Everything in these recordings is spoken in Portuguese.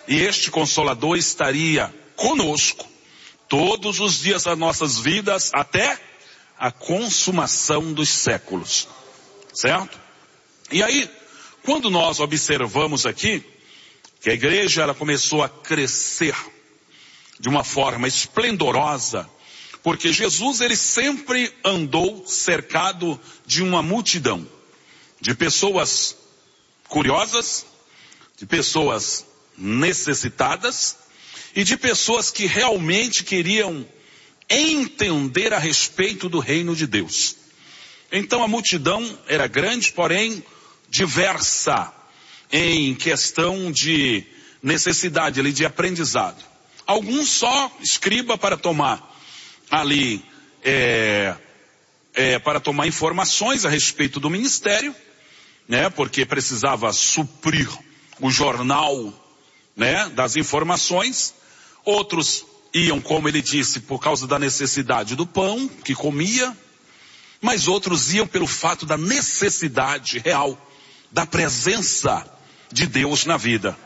e este Consolador estaria conosco todos os dias das nossas vidas até a consumação dos séculos, certo? E aí, quando nós observamos aqui que a igreja ela começou a crescer de uma forma esplendorosa, porque Jesus ele sempre andou cercado de uma multidão, de pessoas curiosas, de pessoas necessitadas e de pessoas que realmente queriam entender a respeito do reino de Deus. Então a multidão era grande, porém diversa em questão de necessidade ali, de aprendizado. Alguns só escriba para tomar ali, para tomar informações a respeito do ministério, né, porque precisava suprir o jornal, né, das informações. Outros iam, como ele disse, por causa da necessidade do pão que comia, mas outros iam pelo fato da necessidade real, da presença de Deus na vida.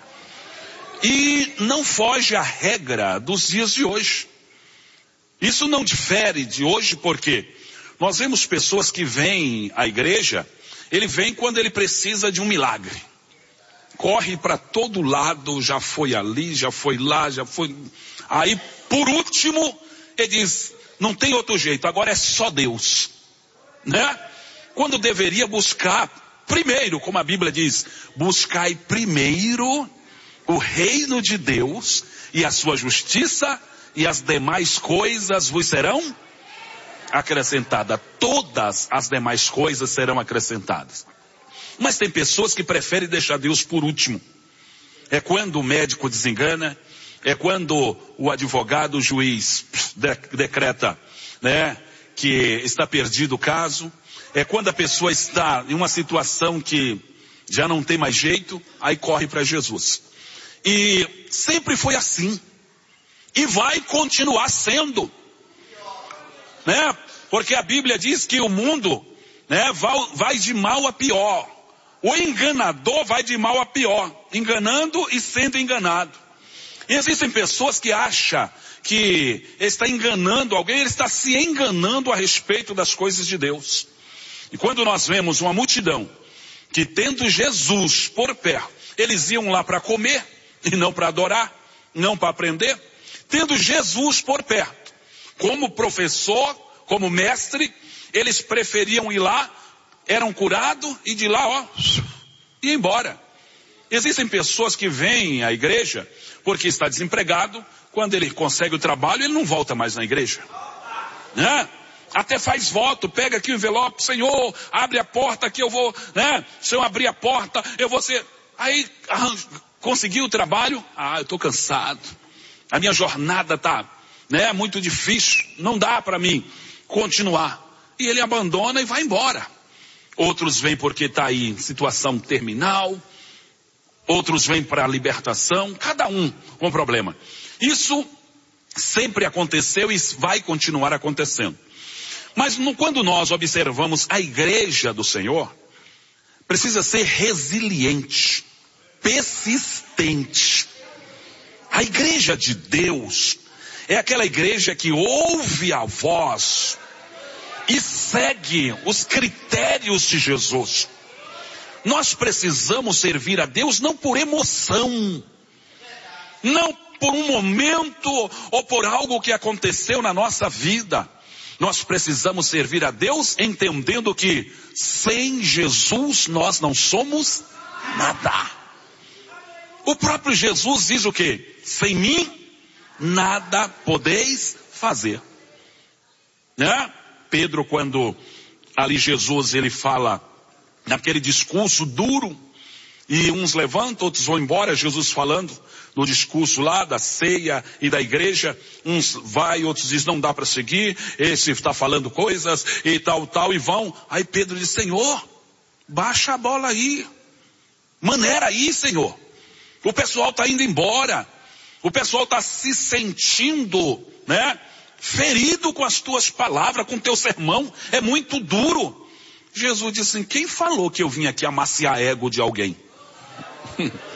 E não foge à regra dos dias de hoje. Isso não difere de hoje porque nós vemos pessoas que vêm à igreja, ele vem quando ele precisa de um milagre. Corre para todo lado, já foi ali, já foi lá, já foi... Aí, por último, ele diz, não tem outro jeito, agora é só Deus. Né? Quando deveria buscar primeiro, como a Bíblia diz, buscai primeiro o reino de Deus e a sua justiça, e as demais coisas vos serão acrescentadas. Todas as demais coisas serão acrescentadas. Mas tem pessoas que preferem deixar Deus por último. É quando o médico desengana, é quando o advogado, o juiz decreta, né, que está perdido o caso, é quando a pessoa está em uma situação que já não tem mais jeito, aí corre para Jesus. E sempre foi assim. E vai continuar sendo, né? Porque a Bíblia diz que o mundo, né, vai de mal a pior. O enganador vai de mal a pior, enganando e sendo enganado. E existem pessoas que acham que está enganando alguém, ele está se enganando a respeito das coisas de Deus. E quando nós vemos uma multidão que, tendo Jesus por perto, eles iam lá para comer e não para adorar, não para aprender. Tendo Jesus por perto, como professor, como mestre, eles preferiam ir lá, eram curados e de lá, ia embora. Existem pessoas que vêm à igreja porque está desempregado, quando ele consegue o trabalho, ele não volta mais na igreja. Né? Até faz voto, pega aqui o envelope, Senhor, abre a porta que eu vou, né? Se eu abrir a porta, eu vou ser... Aí, conseguiu o trabalho, eu estou cansado. A minha jornada está, né, muito difícil, não dá para mim continuar. E ele abandona e vai embora. Outros vêm porque está aí em situação terminal, outros vêm para a libertação, cada um com problema. Isso sempre aconteceu e vai continuar acontecendo. Mas quando nós observamos a igreja do Senhor, precisa ser resiliente, persistente. A igreja de Deus é aquela igreja que ouve a voz e segue os critérios de Jesus. Nós precisamos servir a Deus não por emoção, não por um momento ou por algo que aconteceu na nossa vida. Nós precisamos servir a Deus entendendo que sem Jesus nós não somos nada. O próprio Jesus diz o quê? Sem mim, nada podeis fazer. Né? Pedro, quando ali Jesus, ele fala naquele discurso duro, e uns levantam, outros vão embora, Jesus falando no discurso lá da ceia e da igreja, uns vai, outros dizem não dá para seguir, esse está falando coisas e tal, e vão. Aí Pedro diz, Senhor, baixa a bola aí, maneira aí, Senhor. O pessoal está indo embora. O pessoal está se sentindo, né, ferido com as tuas palavras, com teu sermão. É muito duro. Jesus disse assim, quem falou que eu vim aqui amaciar ego de alguém?